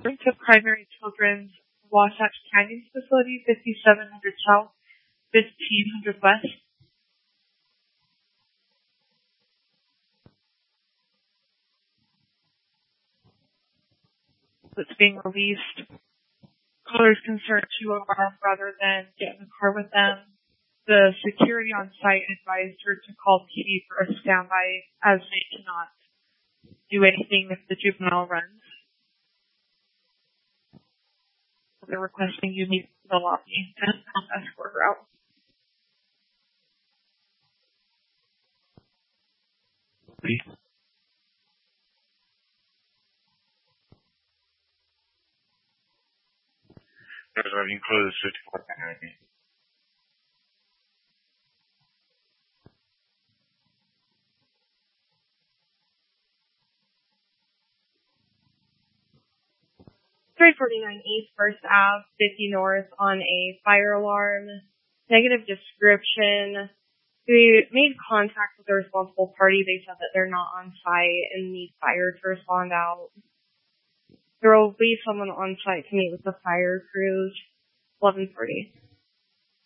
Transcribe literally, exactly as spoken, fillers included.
to Primary Children's Wasatch Canyon Facility, fifty-seven hundred South, fifteen hundred West. That's being released. Callers concerned to alarm rather than get in the car with them. The security on site advised her to call P D for a standby, as they cannot do anything if the juvenile runs. They're requesting you meet in the lobby and escort her out. Please. Reserving closed fifty-four January. three forty-nine East First Avenue, fifty North on a fire alarm. Negative description. We made contact with the responsible party. They said that they're not on site and need fire to respond out. There will be someone on site to meet with the fire crews. eleven forty.